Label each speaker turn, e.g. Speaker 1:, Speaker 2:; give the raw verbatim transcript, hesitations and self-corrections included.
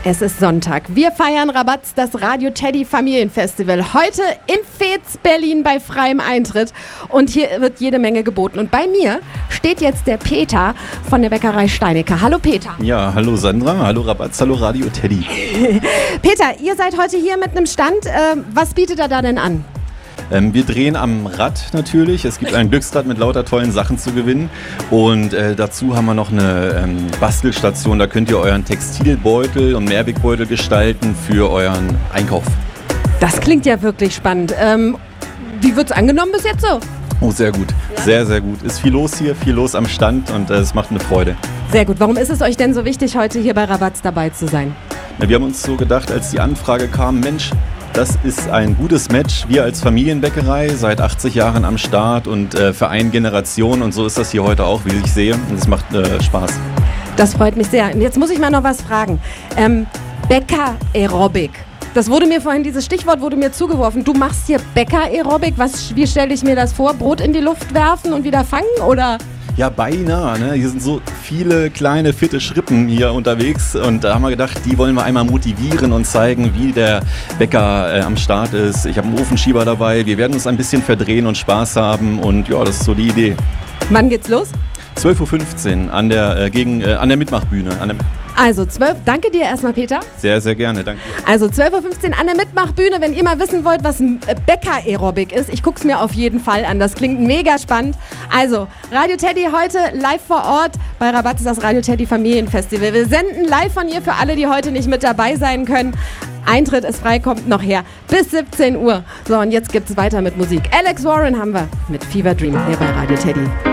Speaker 1: Es ist Sonntag. Wir feiern Rabatz, das Radio Teddy Familienfestival. Heute in Veets, Berlin bei freiem Eintritt. Und hier wird jede Menge geboten. Und bei mir steht jetzt der Peter von der Bäckerei Steinecker. Hallo Peter.
Speaker 2: Ja, hallo Sandra, hallo Rabatz, hallo Radio Teddy.
Speaker 1: Peter, ihr seid heute hier mit einem Stand. Äh, was bietet er da denn an?
Speaker 2: Ähm, wir drehen am Rad natürlich. Es gibt ein Glücksrad mit lauter tollen Sachen zu gewinnen. Und äh, dazu haben wir noch eine ähm, Bastelstation. Da könnt ihr euren Textilbeutel und Mehrwegbeutel gestalten für euren Einkauf.
Speaker 1: Das klingt ja wirklich spannend. Ähm, wie wird's angenommen bis jetzt so?
Speaker 2: Oh, sehr gut. Ja? Sehr, sehr gut. Ist viel los hier, viel los am Stand und äh, es macht eine Freude.
Speaker 1: Sehr gut. Warum ist es euch denn so wichtig, heute hier bei Rabatz dabei zu sein?
Speaker 2: Ja, wir haben uns so gedacht, als die Anfrage kam, Mensch, das ist ein gutes Match. Wir als Familienbäckerei seit achtzig Jahren am Start und äh, vereinen Generationen. Und so ist das hier heute auch, wie ich sehe. Und es macht äh, Spaß. Das
Speaker 1: freut mich sehr. Und jetzt muss ich mal noch was fragen. Ähm, Bäcker-Aerobic. Das wurde mir vorhin, dieses Stichwort wurde mir zugeworfen. Du machst hier Bäcker-Aerobic. Was, wie stelle ich mir das vor? Brot in die Luft werfen und wieder fangen, oder?
Speaker 2: Ja, beinahe. Ne? Hier sind so viele kleine, fitte Schrippen hier unterwegs und da haben wir gedacht, die wollen wir einmal motivieren und zeigen, wie der Bäcker äh, am Start ist. Ich habe einen Ofenschieber dabei, wir werden uns ein bisschen verdrehen und Spaß haben und ja, das ist so die Idee.
Speaker 1: Wann geht's los?
Speaker 2: zwölf Uhr fünfzehn an der, äh, gegen, äh, an der Mitmachbühne. An der
Speaker 1: Also zwölf, danke dir erstmal, Peter.
Speaker 2: Sehr, sehr gerne, danke.
Speaker 1: Also zwölf Uhr fünfzehn an der Mitmachbühne, wenn ihr mal wissen wollt, was Bäcker-Aerobic ist. Ich guck's mir auf jeden Fall an, das klingt mega spannend. Also, Radio Teddy heute live vor Ort bei Rabatz, das Radio Teddy Familienfestival. Wir senden live von hier für alle, die heute nicht mit dabei sein können. Eintritt ist frei, kommt noch her. Bis siebzehn Uhr. So, und jetzt gibt's weiter mit Musik. Alex Warren haben wir mit Fever Dream hier bei Radio Teddy.